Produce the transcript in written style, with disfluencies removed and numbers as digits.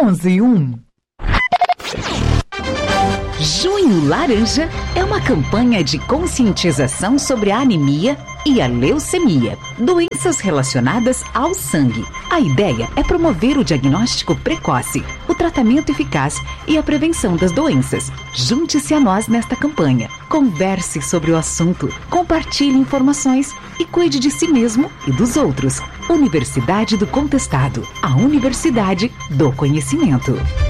11 Junho Laranja é uma campanha de conscientização sobre a anemia e a leucemia, doenças relacionadas ao sangue. A ideia é promover o diagnóstico precoce, o tratamento eficaz e a prevenção das doenças. Junte-se a nós nesta campanha. Converse sobre o assunto, compartilhe informações e cuide de si mesmo e dos outros. Universidade do Contestado, a Universidade do Conhecimento.